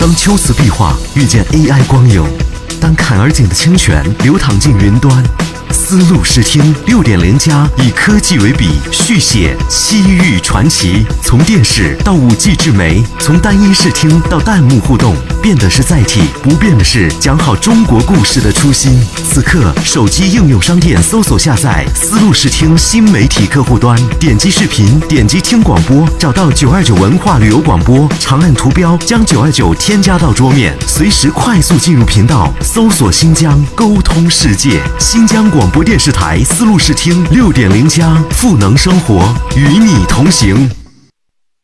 当秋瓷壁画遇见 AI 光影，当坎儿井的清泉流淌进云端，丝路视听6.0+以科技为笔，续写西域传奇。从电视到5G 智媒，从单一视听到弹幕互动，变的是载体，不变的是讲好中国故事的初心。此刻，手机应用商店搜索下载丝路视听新媒体客户端，点击视频，点击听广播，找到929文化旅游广播，长按图标将929添加到桌面，随时快速进入频道，搜索新疆，沟通世界。新疆广播电视台丝路视听6.0+赋能生活，与你同行。